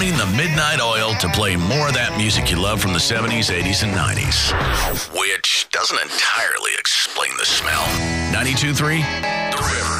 pounding the midnight oil to play more of that music you love from the 70s, 80s, and 90s. Which doesn't entirely explain the smell. 92.3